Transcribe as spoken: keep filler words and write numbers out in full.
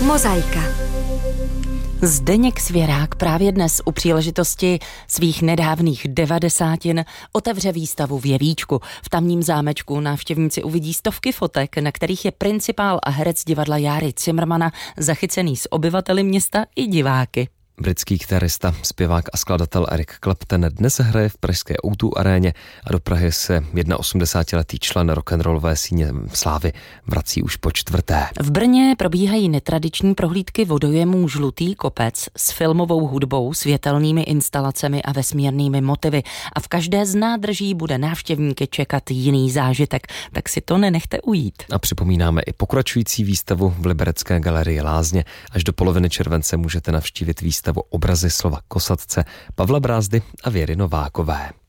Mozaika. Zdeněk Svěrák právě dnes u příležitosti svých nedávných devadesátin otevře výstavu v Jevíčku. V tamním zámečku návštěvníci uvidí stovky fotek, na kterých je principál a herec divadla Járy Cimrmana zachycený s obyvateli města i diváky. Britský kytarista, zpěvák a skladatel Eric Clapton dnes hraje v pražské ó dva aréně a do Prahy se osmdesátiletý člen rock'n'rollové síně slávy vrací už po čtvrté. V Brně probíhají netradiční prohlídky vodojemů Žlutý kopec s filmovou hudbou, světelnými instalacemi a vesmírnými motivy. A v každé z nádrží bude návštěvníky čekat jiný zážitek, tak si to nenechte ujít. A připomínáme i pokračující výstavu v Liberecké galerii Lázně. Až do poloviny července můžete navštívit výstavu Obrazy slova Kosatce, Pavla Brázdy a Věry Novákové.